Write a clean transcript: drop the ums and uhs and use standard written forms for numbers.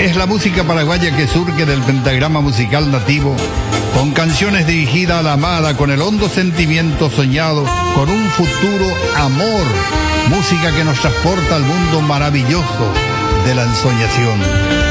Es la música paraguaya que surge del pentagrama musical nativo, con canciones dirigidas a la amada, con el hondo sentimiento soñado, con un futuro amor. Música que nos transporta al mundo maravilloso de la ensoñación.